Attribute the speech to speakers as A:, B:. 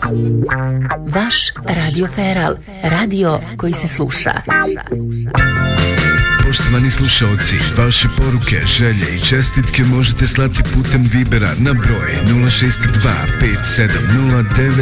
A: Vaš Radio Feral, radio koji se sluša.
B: Poštovani slušalci, vaše poruke, želje i čestitke možete slati putem Vibera na broj 062 5709